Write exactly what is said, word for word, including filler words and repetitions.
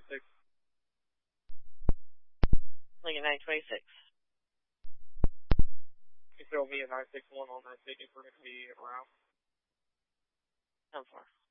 six. Lincoln nine twenty-six. You throw me a nine six one on that ticket for me to be around. ten four.